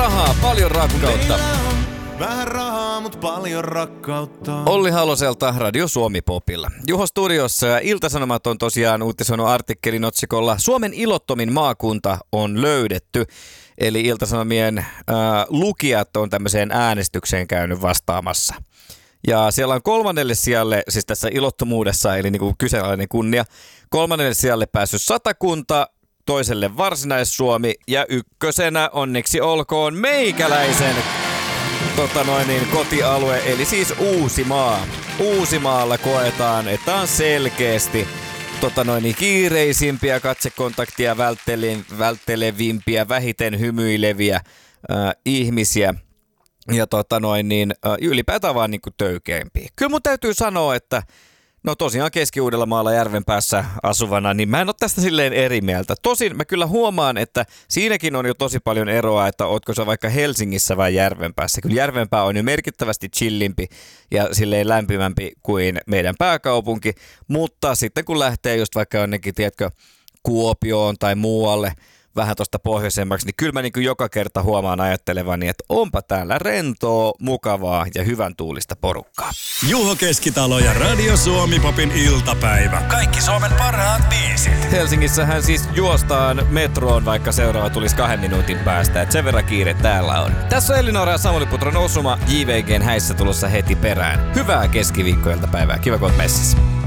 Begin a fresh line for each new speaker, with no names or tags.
rahaa, paljon rakkautta.
Vähän rahaa, mut paljon rakkautta.
Olli Haloselta Radio Suomi Popilla. Juho studiossa ja Ilta-Sanomat on tosiaan uutisoinut artikkelin otsikolla Suomen ilottomin maakunta on löydetty. Eli Ilta-Sanomien lukijat on tämmöiseen äänestykseen käynyt vastaamassa. Ja siellä on 3. sijalle, siis tässä ilottomuudessa, eli niinku kyseenalainen kunnia, 3. sijalle päässyt Satakunta, 2. Varsinais-Suomi ja 1. onneksi olkoon meikäläisen kotialue, eli siis Uusimaa. Uusimaalla koetaan, että on selkeästi kiireisimpiä katsekontaktia välttelevimpiä, vähiten hymyileviä ihmisiä. Ja ylipäätään vaan niinku töykeimpiä. Kyllä mun täytyy sanoa, että tosiaan Keski-Uudellamaalla Järvenpäässä asuvana, niin mä en ole tästä silleen eri mieltä. Tosin mä kyllä huomaan, että siinäkin on jo tosi paljon eroa, että ootko sä vaikka Helsingissä vai Järvenpäässä. Kyllä Järvenpää on jo merkittävästi chillimpi ja silleen lämpimämpi kuin meidän pääkaupunki, mutta sitten kun lähtee just vaikka jonnekin, tiedätkö, Kuopioon tai muualle, vähän tuosta pohjoisemmaksi, niin kyllä mä niin kuin joka kerta huomaan ajattelevani, että onpa täällä rentoa, mukavaa ja hyvän tuulista porukkaa.
Juho Keskitalo ja Radio Suomi Popin iltapäivä. Kaikki Suomen parhaat biisit.
Helsingissähän siis juostaan metroon, vaikka seuraava tulisi 2 minuutin päästä, että sen verran kiire täällä on. Tässä on Elinora ja Samuli Putron osuma JVGn häissä tulossa heti perään. Hyvää keskiviikkoiltapäivää, kiva kun oot messissä.